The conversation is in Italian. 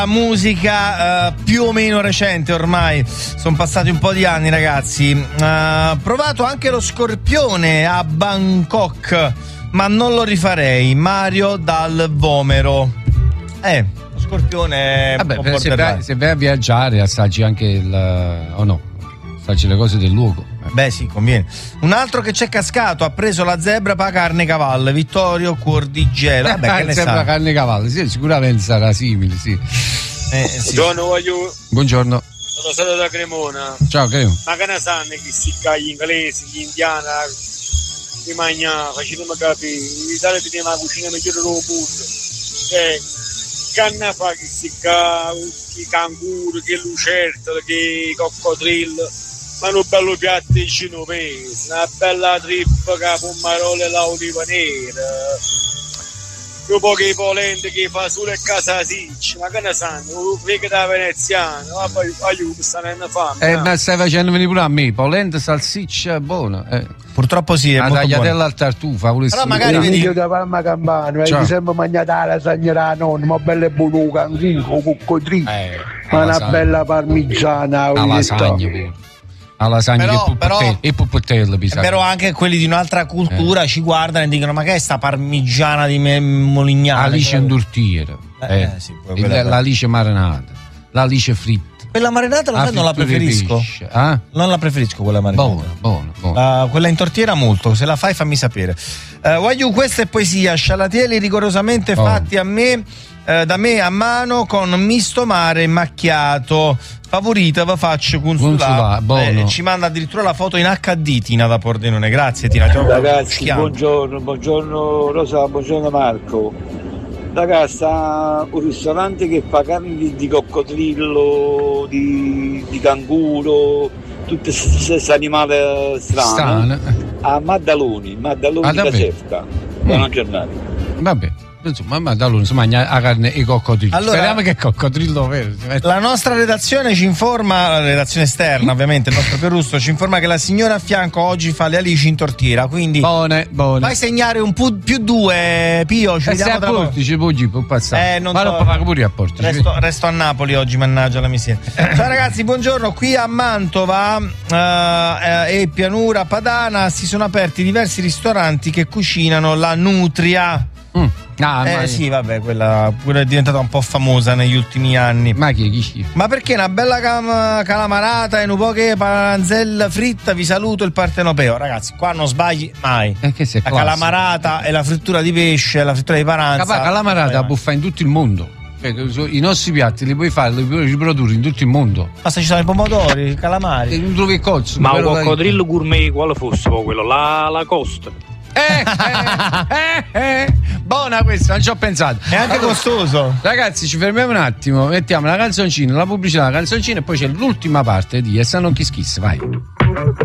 Musica più o meno recente, ormai sono passati un po' di anni, ragazzi. Provato anche lo Scorpione a Bangkok, ma non lo rifarei. Mario dal Vomero. Lo Scorpione. Vabbè, se vai a viaggiare assaggi anche assaggi le cose del luogo. Beh, sì, conviene. Un altro che c'è cascato, ha preso la zebra per la carne cavallo. Vittorio Cuor di Gelo. Vabbè, che ne sa? La carne cavallo, sì, sicuramente sarà simile, sì. Sì. Buongiorno. Sono stato da Cremona. Ciao, Cremona. Ma che ne sanno che si gli inglesi, gli indiani, i magna, facciamo capire, l'Italia tiene la cucina migliore del mondo. Canna fa che si i canguri, che lucertole, che coccodrillo. Ma un bello piatto di genovese, una bella trippa che pommarole e l'oliva nera, un po' che polente che fa solo a casa siccia, ma che ne sanno, un figo da veneziano, ma poi aiuto, stanno in fame. Ma stai facendo venire pure a me, polenta, salsiccia, buona. Purtroppo sì, è una molto tagliatella al tartufa, però magari vedi io da Parma Campano, ti sembra mangiata la sagnera nonna, ma bella buonuca, un coccodrillo, ma una bella parmigiana, la lasagna pure. La lasagna e puppettello, però anche quelli di un'altra cultura ci guardano e dicono: ma che è sta parmigiana di Molignano? Alice in tortiera, sì, l'alice marinata, l'alice fritta. Quella marinata non la preferisco. Non la preferisco quella marinata. Buona. Quella in tortiera molto. Se la fai fammi sapere. Wagyu, questa è poesia. Scialatieli rigorosamente fatti a me, da me a mano, con misto mare macchiato. Favorita va faccio consulà. Ci manda addirittura la foto in HD Tina da Pordenone. Grazie Tina. Ragazzi, buongiorno Rosa, buongiorno Marco. Ragazzi, sta un ristorante che fa carne di coccodrillo, di canguro, tutti questi animali strani. A Maddaloni di Caserta. Buona giornata. Vabbè. Insomma, da lui si mangia la carne e coccodrillo. Allora, speriamo che è coccodrillo vero. La nostra redazione ci informa, la redazione esterna ovviamente, il nostro Perusto ci informa che la signora a fianco oggi fa le alici in tortiera, quindi buone. Vai segnare un +2, Pio, ci vediamo tra poco. Ci può passare. Non so, pago pure a Porto. Resto a Napoli oggi, mannaggia la miseria. Ciao ragazzi, buongiorno. Qui a Mantova e Pianura Padana si sono aperti diversi ristoranti che cucinano la nutria. Sì, vabbè, quella è diventata un po' famosa negli ultimi anni. Ma chi? Ma perché una bella calamarata e un po' che panzella fritta, vi saluto il partenopeo. Ragazzi, qua non sbagli mai. La calamarata e la frittura di pesce, la frittura di paranza. La calamarata buffa in tutto il mondo. I nostri piatti li puoi fare, li puoi riprodurre in tutto il mondo. Basta, ci sono i pomodori, i calamari. Non trovi il cozzo. Ma un coccodrillo gourmet quale fosse quello? La costa. Buona questa, non ci ho pensato. È anche costoso. Ragazzi, ci fermiamo un attimo, mettiamo la canzoncina, la pubblicità, la canzoncina e poi c'è l'ultima parte di Essa non chi schisse, vai.